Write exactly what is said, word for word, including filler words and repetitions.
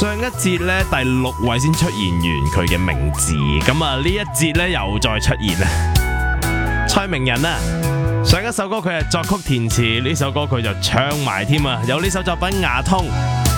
上一節咧第六位先出現完佢嘅名字，咁啊呢一節咧又再出現啦。蔡明仁啊，上一首歌佢係作曲填詞，呢首歌佢就唱埋添啊，有呢首作品《牙痛》。